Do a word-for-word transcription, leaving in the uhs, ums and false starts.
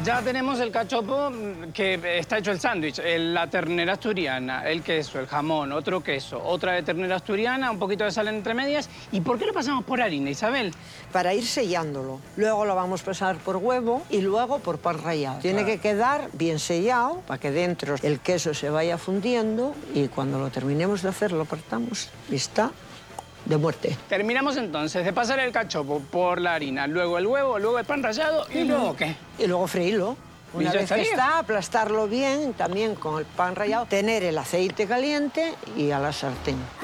Ya tenemos el cachopo que está hecho el sándwich, el- la ternera asturiana, el queso, el jamón, otro queso, otra de ternera asturiana, un poquito de sal entre medias. ¿Y por qué lo pasamos por harina, Isabel? Para ir sellándolo. Luego lo vamos a pasar por huevo y luego por pan rallado. Tiene que quedar bien sellado para que dentro el queso se vaya fundiendo y cuando lo terminemos de hacer lo partamos y está de muerte. Terminamos entonces de pasar el cachopo por la harina, luego el huevo, luego el pan rallado y luego ¿qué? Y luego freírlo. ¿Y Una ya vez estaría? que está, aplastarlo bien, también con el pan rallado, tener el aceite caliente y a la sartén.